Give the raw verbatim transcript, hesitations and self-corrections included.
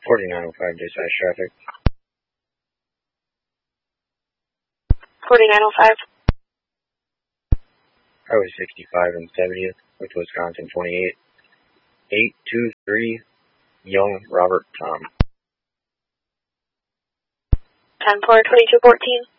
forty-nine oh five dispatch traffic. forty-nine oh five. Highway sixty-five and seventieth with Wisconsin twenty-eight. eight two three Young Robert Tom. ten four twenty-two fourteen.